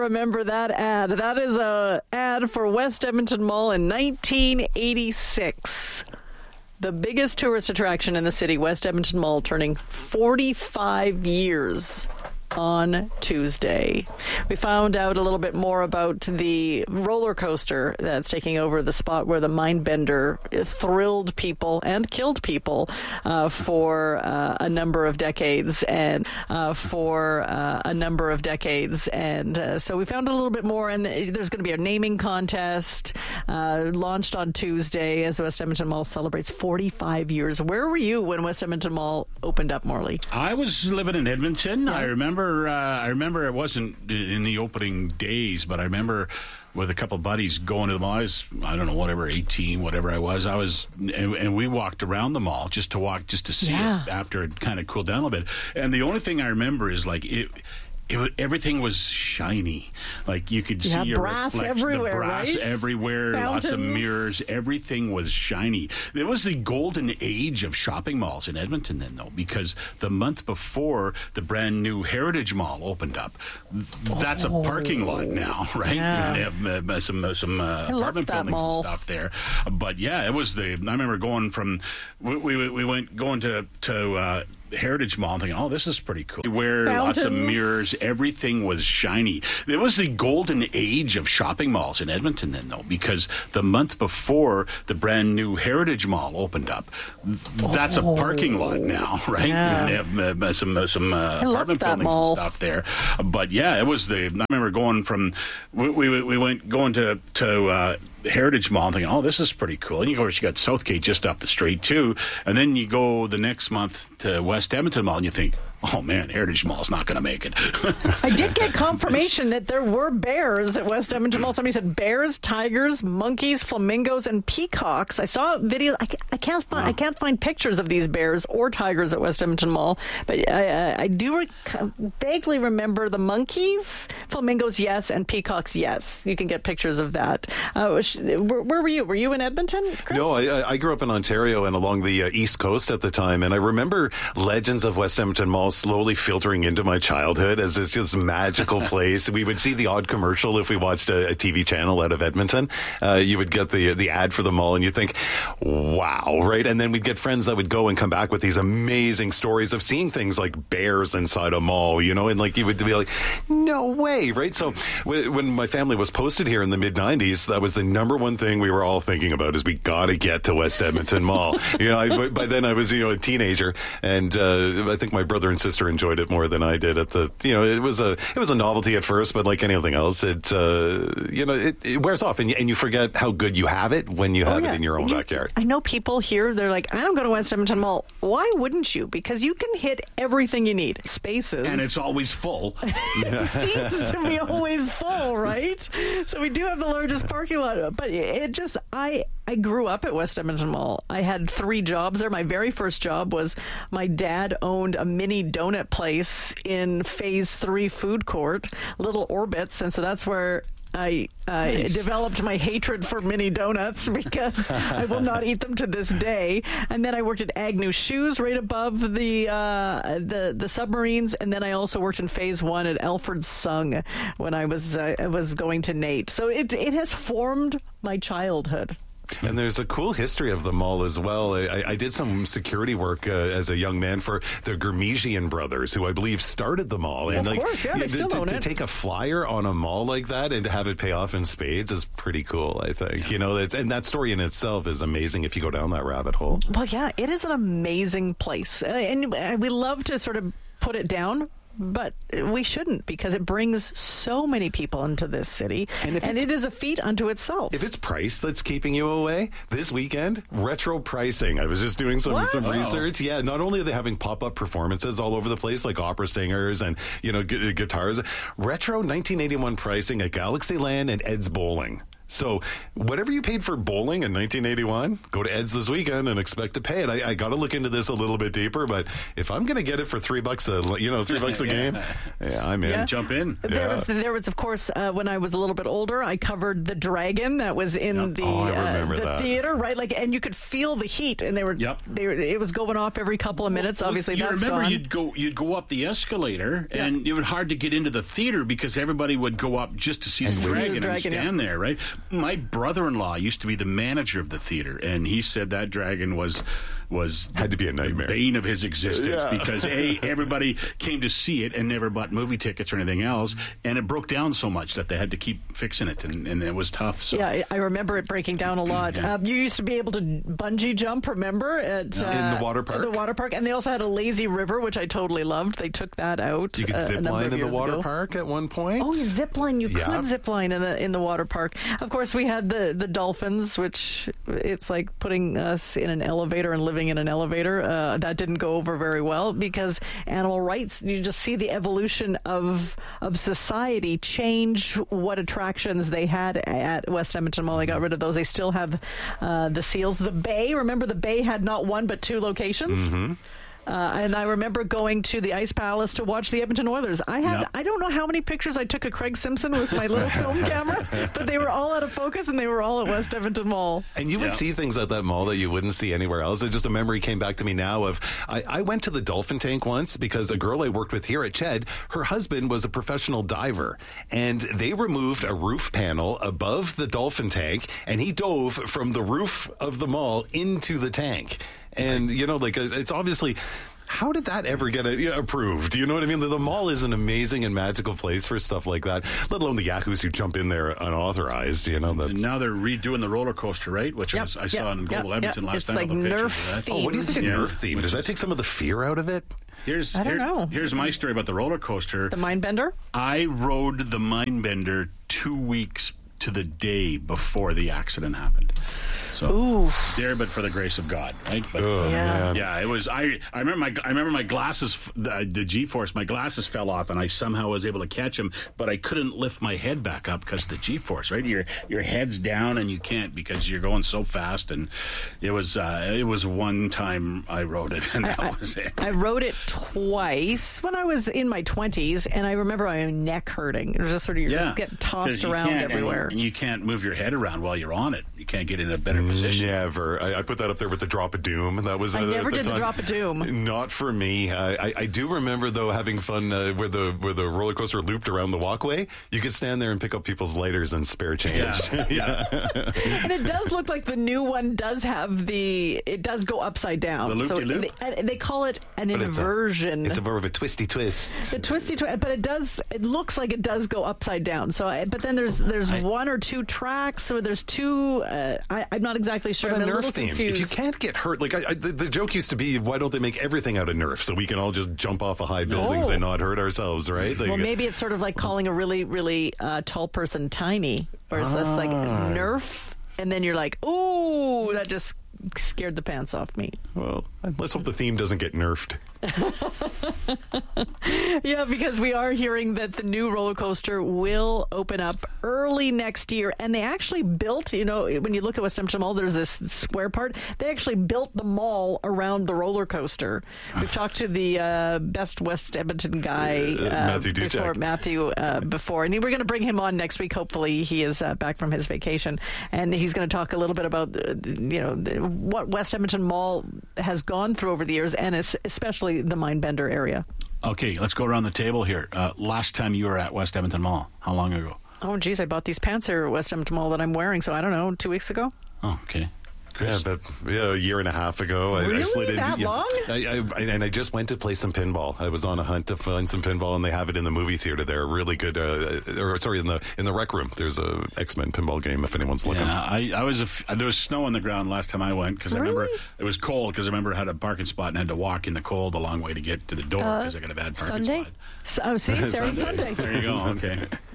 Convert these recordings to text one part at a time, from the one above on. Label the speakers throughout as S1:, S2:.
S1: remember that ad. That is a ad for West Edmonton Mall in 1986. The biggest tourist attraction in the city, West Edmonton Mall, turning 45 years on Tuesday. We found out a little bit more about the roller coaster that's taking over the spot where the Mindbender thrilled people and killed people for a number of decades. And so we found a little bit more, and there's going to be a naming contest launched on Tuesday as West Edmonton Mall celebrates 45 years. Where were you when West Edmonton Mall opened up, Morley?
S2: I was living in Edmonton. Yeah. I remember it wasn't in the opening days, but I remember with a couple of buddies going to the mall. I was, 18, whatever I was, and we walked around the mall just to see it after it kind of cooled down a little bit. And the only thing I remember is like everything was shiny. Like you could see your
S1: brass
S2: reflection,
S1: everywhere,
S2: the brass
S1: right?
S2: everywhere,
S1: Fountains.
S2: lots of mirrors. Everything was shiny. It was the golden age of shopping malls in Edmonton then, though, because the month before the brand new Heritage Mall opened up. That's a parking lot now, right?
S1: Yeah.
S2: And they have some apartment buildings and stuff there. But yeah, it was I remember going from we went going to Heritage Mall and thinking, oh, this is pretty cool. Where lots of mirrors, everything was shiny. It was the golden age of shopping malls in Edmonton then, though, because the month before the brand new Heritage Mall opened up. That's a parking lot now, right?
S1: Yeah.
S2: And they have some apartment buildings and stuff there. But yeah, it was I remember going from we went going to Heritage Mall and thinking, oh, this is pretty cool. And of course, you got Southgate just up the street too. And then you go the next month to West Edmonton Mall and you think, oh man, Heritage Mall's not going to make it.
S1: I did get confirmation that there were bears at West Edmonton Mall. Somebody said bears, tigers, monkeys, flamingos, and peacocks. I saw videos. I can't find pictures of these bears or tigers at West Edmonton Mall, but I do vaguely remember the monkeys, flamingos, yes, and peacocks, yes. You can get pictures of that. Where were you? Were you in Edmonton, Chris?
S3: No, I grew up in Ontario and along the East Coast at the time, and I remember legends of West Edmonton Mall slowly filtering into my childhood as it's this magical place. We would see the odd commercial if we watched a TV channel out of Edmonton. You would get the ad for the mall and you'd think, wow, right? And then we'd get friends that would go and come back with these amazing stories of seeing things like bears inside a mall, and like you would be like, no way, right? So when my family was posted here in the mid-90s, that was the number one thing we were all thinking about is we got to get to West Edmonton Mall. By then I was, a teenager, and I think my brother and sister enjoyed it more than I did at the, it was a novelty at first, but like anything else, it wears off and you forget how good you have it when you have it in your own backyard.
S1: I know people here, they're like, I don't go to West Edmonton Mall. Why wouldn't you? Because you can hit everything you need. Spaces.
S2: And it's always full.
S1: It seems to be always full, right? So we do have the largest parking lot, but I grew up at West Edmonton Mall. I had 3 jobs there. My very first job was my dad owned a mini donut place in Phase 3 food court, Little Orbits, and so that's where I developed my hatred for mini donuts because I will not eat them to this day. And then I worked at Agnew Shoes right above the submarines, and then I also worked in Phase 1 at Alfred Sung when I was going to Nate. So it has formed my childhood.
S3: And there's a cool history of the mall as well. I did some security work as a young man for the Gurmesian brothers, who I believe started the mall. And
S1: of course, they still own it.
S3: To take a flyer on a mall like that and to have it pay off in spades is pretty cool, I think. And that story in itself is amazing if you go down that rabbit hole.
S1: Well, yeah, it is an amazing place. And we love to sort of put it down, but we shouldn't, because it brings so many people into this city, and it is a feat unto itself.
S3: If it's price that's keeping you away, this weekend, retro pricing. I was just doing some research. Yeah, not only are they having pop-up performances all over the place, like opera singers and, guitars, retro 1981 pricing at Galaxyland and Ed's Bowling. So whatever you paid for bowling in 1981, go to Ed's this weekend and expect to pay it. I got to look into this a little bit deeper, but if I'm going to get it for $3 $3 a game, I'm in.
S2: Yeah. Jump in.
S1: There was, of course, when I was a little bit older, I covered the Dragon that was in the theater, right? Like, and you could feel the heat, and it was going off every couple of minutes. Obviously, that's gone.
S2: You'd go up the escalator, and it was hard to get into the theater because everybody would go up just to see the Dragon and stand there, right? My brother-in-law used to be the manager of the theater, and he said that Dragon was
S3: had to be a nightmare,
S2: the bane of his existence because everybody came to see it and never bought movie tickets or anything else, and it broke down so much that they had to keep fixing it, and it was tough. So.
S1: Yeah, I remember it breaking down a lot. You used to be able to bungee jump, remember, in
S3: the water park.
S1: The water park, and they also had a lazy river, which I totally loved. They took that out.
S3: You could zip line in the water park at one point.
S1: Oh, zip line! You could zip line in the water park. Of course, we had the dolphins, which it's like putting us in an elevator and living in an elevator. That didn't go over very well because animal rights. You just see the evolution of society change what attractions they had at West Edmonton Mall. They got rid of those. They still have the seals. The Bay. Remember, the Bay had not one but two locations. Mm-hmm. And I remember going to the Ice Palace to watch the Edmonton Oilers. I don't know how many pictures I took of Craig Simpson with my little film camera, but they were all out of focus and they were all at West Edmonton Mall.
S3: And you would see things at that mall that you wouldn't see anywhere else. Just a memory came back to me now of I went to the dolphin tank once because a girl I worked with here at CHED, her husband was a professional diver, and they removed a roof panel above the dolphin tank, and he dove from the roof of the mall into the tank. And, it's obviously, how did that ever get approved? You know what I mean? The mall is an amazing and magical place for stuff like that, let alone the yahoos who jump in there unauthorized. And
S2: now they're redoing the roller coaster, right? Which I saw in Global Edmonton last time.
S1: It's like Nerf themed.
S3: Oh, what do you think of Nerf theme? Does that take some of the fear out of it?
S1: I don't know.
S2: Here's my story about the roller coaster.
S1: The Mindbender?
S2: I rode the Mindbender 2 weeks to the day before the accident happened. So there, but for the grace of God, right? But it was. I remember my glasses, the G-force. My glasses fell off, and I somehow was able to catch them, but I couldn't lift my head back up because of the G-force. Right, your head's down, and you can't because you're going so fast. And it was one time I rode it, and that was it.
S1: I rode it twice when I was in my 20s, and I remember my neck hurting. It was just sort of just getting tossed around everywhere,
S2: and you can't move your head around while you're on it. You can't get in a better position.
S3: Never. I put that up there with the Drop of Doom. That was.
S1: I never did the Drop of Doom.
S3: Not for me. I do remember though having fun where the roller coaster looped around the walkway. You could stand there and pick up people's lighters and spare change.
S2: Yeah.
S1: And it does look like the new one does have it does go upside down.
S2: The loop-de-loop?
S1: So they call it an inversion.
S3: It's more of a twisty twist.
S1: The twisty twist, but it looks like it does go upside down. So, but then there's one or two tracks, or there's two. I'm not exactly sure.
S3: I'm a Nerf theme. If you can't get hurt, like the joke used to be, why don't they make everything out of Nerf so we can all just jump off of high buildings and not hurt ourselves, right?
S1: Well, maybe it's sort of like calling a really, really tall person tiny, or it's just like Nerf, and then you're like, ooh, that just scared the pants off me.
S3: Well, let's hope the theme doesn't get nerfed.
S1: Yeah, because we are hearing that the new roller coaster will open up early next year, and they actually built, when you look at West Edmonton Mall, there's this square part. They actually built the mall around the roller coaster. We've talked to the best West Edmonton guy,
S3: Matthew
S1: Duchek, before, and we're going to bring him on next week. Hopefully, he is back from his vacation, and he's going to talk a little bit about what West Edmonton Mall has gone through over the years, and especially the Mindbender area.
S2: Okay, let's go around the table here. Last time you were at West Edmonton Mall, how long ago?
S1: Oh, geez, I bought these pants here at West Edmonton Mall that I'm wearing, so I don't know, 2 weeks ago?
S2: Oh, okay.
S3: Chris? Yeah, but a year and a half ago.
S1: Really?
S3: I slid into
S1: that long?
S3: I just went to play some pinball. I was on a hunt to find some pinball, and they have it in the movie theater there. Really good. In the rec room. There's a X-Men pinball game if anyone's looking.
S2: Yeah, there was snow on the ground last time I went because I remember it was cold because I remember I had a parking spot and had to walk in the cold a long way to get to the door because I got a bad parking spot.
S1: See, Sarah, Sunday.
S2: There you go. Okay.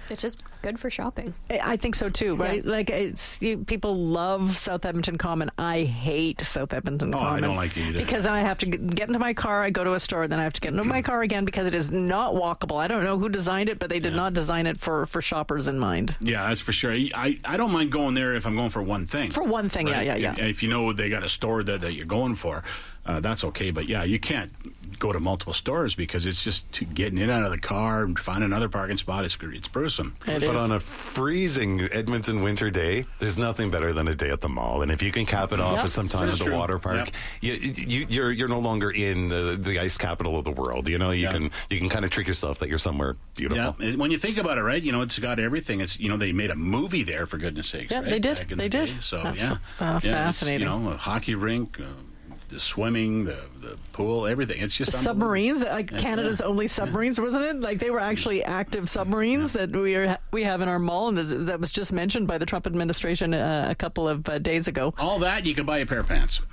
S4: It's just good for shopping.
S1: I think so too, right?
S4: Yeah.
S1: Like people love South Edmonton Common. I hate South Edmonton Common.
S2: I don't like it either.
S1: Because I have to get into my car, I go to a store, then I have to get into my car again because it is not walkable. I don't know who designed it, but they did not design it for shoppers in mind.
S2: Yeah, that's for sure. I don't mind going there if I'm going for one thing.
S1: For one thing,
S2: right?
S1: yeah.
S2: If you know they got a store that you're going for, that's okay. But yeah, you can't go to multiple stores because it's just getting in and out of the car and find another parking spot. It's gruesome.
S3: But on a freezing Edmonton winter day, there's nothing better than a day at the mall. And if you can cap it off with some time at the water park, you're no longer in the ice capital of the world. You know, you can kind of trick yourself that you're somewhere beautiful.
S2: Yeah, when you think about it, right? You know, it's got everything. It's they made a movie there for goodness sakes.
S1: Yeah,
S2: right?
S1: they did.
S2: They
S1: did.
S2: So
S1: that's fascinating.
S2: A hockey rink. The swimming, the pool, everything. It's just
S1: submarines. Canada's only submarines, wasn't it? Like they were actually active submarines that we have in our mall, and that was just mentioned by the Trump administration a couple of days ago.
S2: All that you could buy a pair of pants.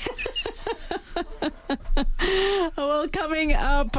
S1: Well, coming up,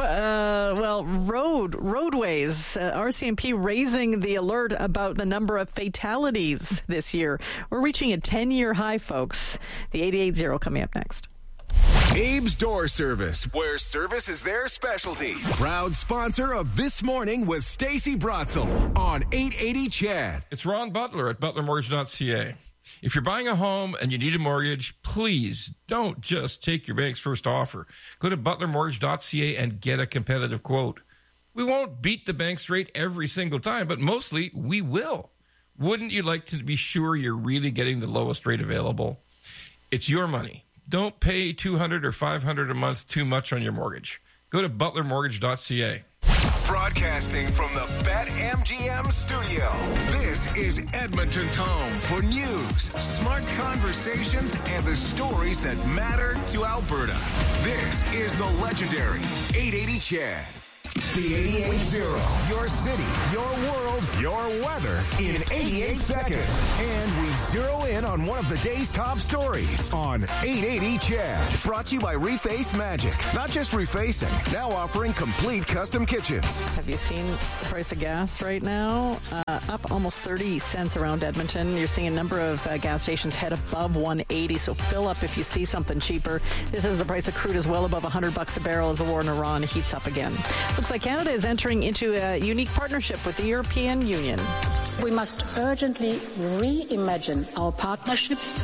S1: roadways. RCMP raising the alert about the number of fatalities this year. We're reaching a 10-year high, folks. The 88.0 coming up next.
S5: Abe's Door Service, where service is their specialty. Proud sponsor of This Morning with Stacey Bratzel on 880 CHED.
S6: It's Ron Butler at butlermortgage.ca. If you're buying a home and you need a mortgage, please don't just take your bank's first offer. Go to butlermortgage.ca and get a competitive quote. We won't beat the bank's rate every single time, but mostly we will. Wouldn't you like to be sure you're really getting the lowest rate available? It's your money. Don't pay $200 or $500 a month too much on your mortgage. Go to butlermortgage.ca.
S5: Broadcasting from the BetMGM studio, this is Edmonton's home for news, smart conversations, and the stories that matter to Alberta. This is the legendary 880 CHED. The 88.0, your city, your world, your weather in 88 seconds. And we zero in on one of the day's top stories on 880 CHED. Brought to you by Reface Magic. Not just refacing, now offering complete custom kitchens.
S1: Have you seen the price of gas right now? Up almost 30 cents around Edmonton. You're seeing a number of gas stations head above 180, so fill up if you see something cheaper. This is the price of crude is well above $100 a barrel as the war in Iran heats up again. Looks like Canada is entering into a unique partnership with the European Union.
S7: We must urgently reimagine our partnerships.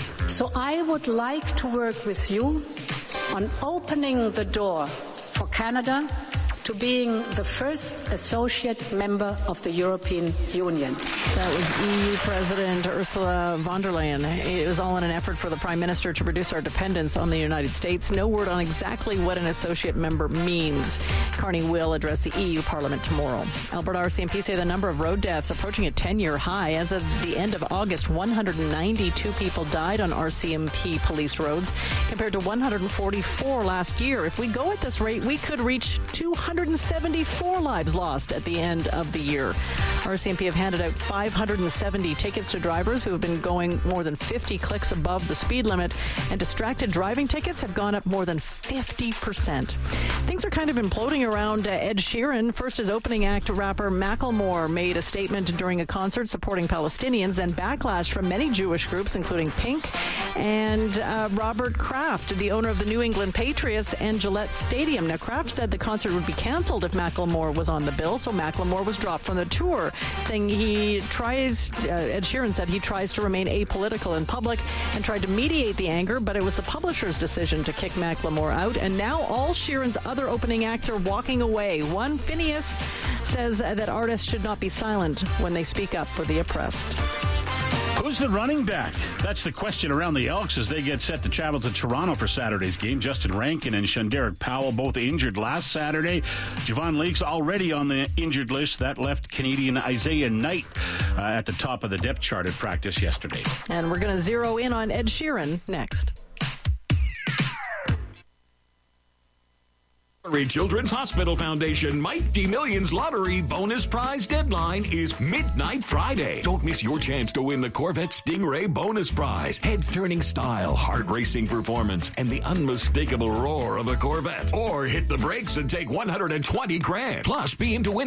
S7: So I would like to work with you on opening the door for Canada to being the first associate member of the European Union.
S1: That was EU President Ursula von der Leyen. It was all in an effort for the Prime Minister to reduce our dependence on the United States. No word on exactly what an associate member means. Carney will address the EU Parliament tomorrow. Alberta RCMP say the number of road deaths approaching a 10-year high. As of the end of August, 192 people died on RCMP policed roads, compared to 144 last year. If we go at this rate, we could reach 274 lives lost at the end of the year. RCMP have handed out 570 tickets to drivers who have been going more than 50 clicks above the speed limit, and distracted driving tickets have gone up more than 50%. Things are kind of imploding around Ed Sheeran. First, his opening act, rapper Macklemore, made a statement during a concert supporting Palestinians, then backlash from many Jewish groups, including Pink and Robert Kraft, the owner of the New England Patriots and Gillette Stadium. Now, Kraft said the concert would be canceled if Macklemore was on the bill, so Macklemore was dropped from the tour, saying Ed Sheeran said he tries to remain apolitical in public and tried to mediate the anger, but it was the publisher's decision to kick Macklemore out, and now all Sheeran's other opening acts are walking away. One, Phineas, says that artists should not be silent when they speak up for the oppressed.
S2: Who's the running back? That's the question around the Elks as they get set to travel to Toronto for Saturday's game. Justin Rankin and Shunderick Powell both injured last Saturday. Javon Leake's already on the injured list. That left Canadian Isaiah Knight at the top of the depth chart at practice yesterday.
S1: And we're going to zero in on Ed Sheeran next.
S8: Children's Hospital Foundation Mike D Millions Lottery bonus prize deadline is midnight Friday. Don't miss your chance to win the Corvette Stingray bonus prize. Head-turning style, heart-racing performance, and the unmistakable roar of a Corvette. Or hit the brakes and take $120,000. Plus, be in to win